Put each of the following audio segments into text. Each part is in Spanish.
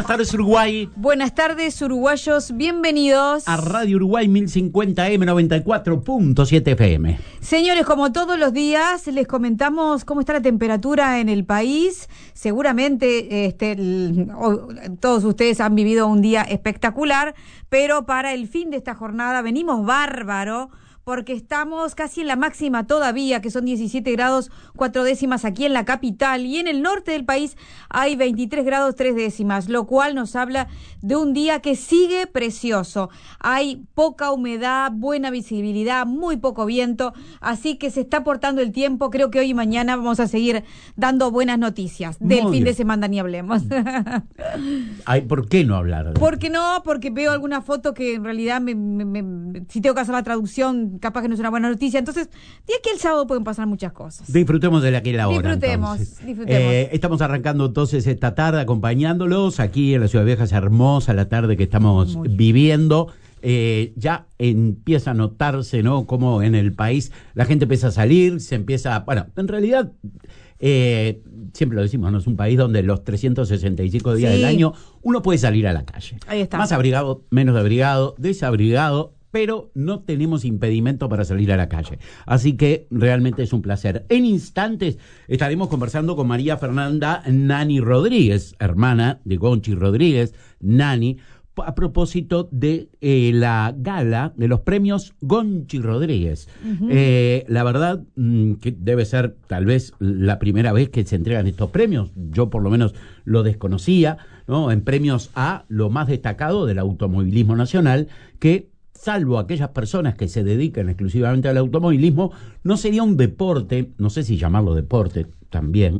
Buenas tardes, Uruguay. Buenas tardes, uruguayos. Bienvenidos a Radio Uruguay 1050M 94.7 FM. Señores, como todos los días, les comentamos cómo está la temperatura en el país. Seguramente todos ustedes han vivido un día espectacular, pero para el fin de esta jornada venimos bárbaro, porque estamos casi en la máxima todavía, que son 17 grados 4 décimas aquí en la capital, y en el norte del país hay 23 grados 3 décimas, lo cual nos habla de un día que sigue precioso. Hay poca humedad, buena visibilidad, muy poco viento, así que se está portando el tiempo. Creo que hoy y mañana vamos a seguir dando buenas noticias. Del fin de semana ni hablemos. Ay, ¿por qué no hablar? ¿Por qué no? Porque veo alguna foto que en realidad si tengo que hacer la traducción, capaz que no es una buena noticia. Entonces, de aquí al sábado pueden pasar muchas cosas. Disfrutemos de aquella hora. Disfrutemos. Estamos arrancando entonces esta tarde acompañándolos aquí en la Ciudad Vieja. Es hermosa la tarde que estamos viviendo. Ya empieza a notarse, ¿no?, como en el país la gente empieza a salir, se empieza... Bueno, en realidad... siempre lo decimos, ¿no? Es un país donde los 365 días del año uno puede salir a la calle. Ahí está. Más abrigado, menos abrigado, desabrigado, pero no tenemos impedimento para salir a la calle. Así que realmente es un placer. En instantes estaremos conversando con María Fernanda Nani Rodríguez, hermana de Gonchi Rodríguez, Nani, a propósito de la gala de los premios Gonchi Rodríguez. Uh-huh. La verdad que debe ser tal vez la primera vez que se entregan estos premios. Yo por lo menos lo desconocía, ¿no? En premios a lo más destacado del automovilismo nacional, que salvo aquellas personas que se dedican exclusivamente al automovilismo, no sería un deporte, no sé si llamarlo deporte también,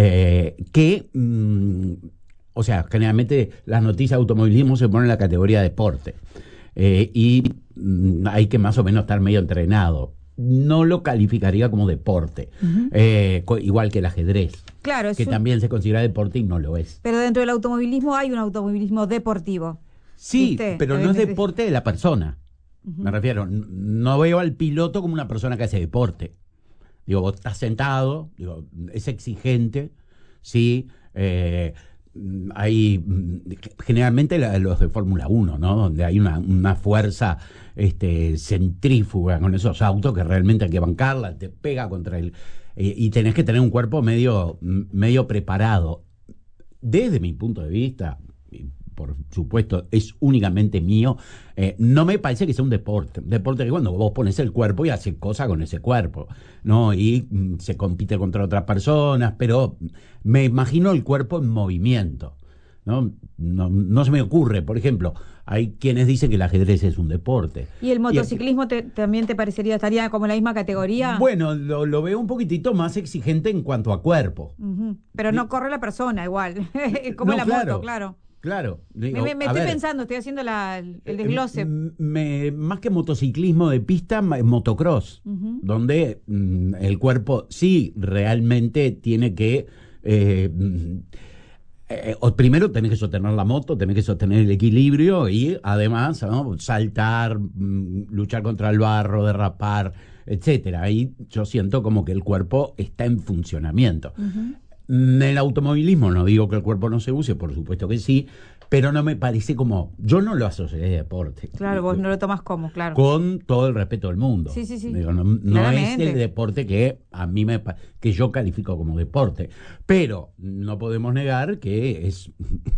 o sea, generalmente las noticias de automovilismo se ponen en la categoría deporte, y hay que más o menos estar medio entrenado. No lo calificaría como deporte, igual que el ajedrez, claro, que también se considera deporte y no lo es. Pero dentro del automovilismo hay un automovilismo deportivo. Sí, pero no es deporte de la persona. Me refiero, no veo al piloto como una persona que hace deporte. Digo, vos estás sentado, digo, es exigente, sí. Hay generalmente los de Fórmula 1, ¿no? Donde hay una fuerza centrífuga con esos autos que realmente hay que bancarla, te pega contra el... y tenés que tener un cuerpo medio preparado. Desde mi punto de vista, por supuesto, es únicamente mío, no me parece que sea un deporte. Deporte que cuando vos pones el cuerpo y haces cosas con ese cuerpo, ¿no? Y se compite contra otras personas, pero me imagino el cuerpo en movimiento, ¿no? No se me ocurre, por ejemplo, hay quienes dicen que el ajedrez es un deporte. ¿Y el motociclismo también te parecería, estaría como en la misma categoría? Bueno, lo veo un poquitito más exigente en cuanto a cuerpo. Uh-huh. Pero no corre la persona igual, como la moto, claro. Claro. Digo, me estoy pensando, estoy haciendo el desglose. Más que motociclismo de pista, motocross, donde el cuerpo sí realmente tiene que... primero tenés que sostener la moto, tenés que sostener el equilibrio y además, ¿no?, saltar, luchar contra el barro, derrapar, etcétera. Ahí yo siento como que el cuerpo está en funcionamiento. En el automovilismo no digo que el cuerpo no se use, por supuesto que sí, pero no me parece como... Yo no lo asocié a deporte. Claro, vos no lo tomás como, claro. Con todo el respeto del mundo. Sí. Digo, no es el deporte que a mí que yo califico como deporte. Pero no podemos negar que es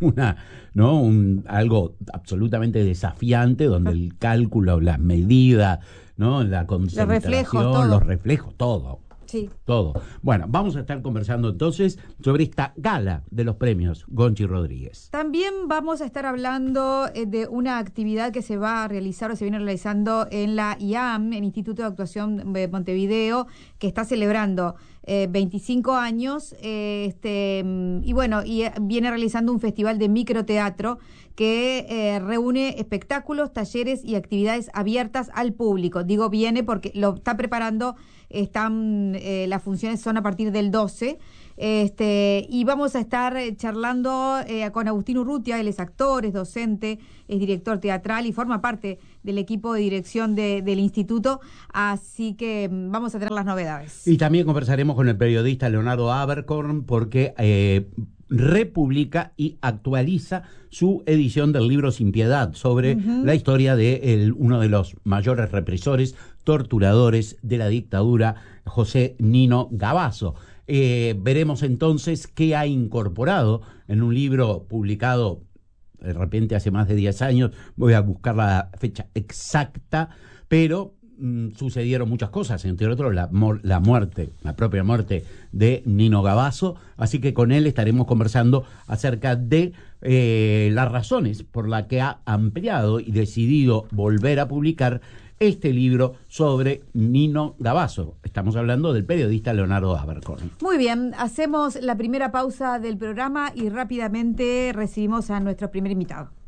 algo absolutamente desafiante, donde el cálculo, las medidas, ¿no?, la concentración, los reflejos, todo. Sí. Todo. Bueno, vamos a estar conversando entonces sobre esta gala de los premios Gonchi Rodríguez. También vamos a estar hablando de una actividad que se va a realizar o se viene realizando en la IAM, el Instituto de Actuación de Montevideo, que está celebrando 25 años, y bueno, y viene realizando un festival de microteatro que reúne espectáculos, talleres y actividades abiertas al público. Digo viene porque lo está preparando, las funciones son a partir del 12, y vamos a estar charlando con Agustín Urrutia. Él es actor, es docente, es director teatral y forma parte del equipo de dirección del instituto, así que vamos a tener las novedades. Y también conversaremos con el periodista Leonardo Abercorn, porque republica y actualiza su edición del libro Sin Piedad, sobre la historia de uno de los mayores represores, torturadores de la dictadura, José Nino Gabazo. Veremos entonces qué ha incorporado en un libro publicado de repente hace más de 10 años, voy a buscar la fecha exacta, pero sucedieron muchas cosas, entre otros la propia muerte de Nino Gabazo, así que con él estaremos conversando acerca de las razones por las que ha ampliado y decidido volver a publicar este libro sobre Nino Gabazo. Estamos hablando del periodista Leonardo Abercorn. Muy bien, hacemos la primera pausa del programa y rápidamente recibimos a nuestro primer invitado.